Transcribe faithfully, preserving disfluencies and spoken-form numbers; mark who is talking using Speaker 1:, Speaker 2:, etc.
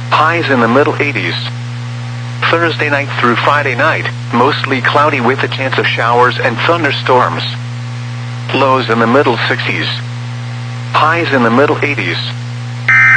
Speaker 1: Highs in the middle eighties. Thursday night through Friday night, mostly cloudy with a chance of showers and thunderstorms. Lows in the middle sixties. Highs in the middle eighties.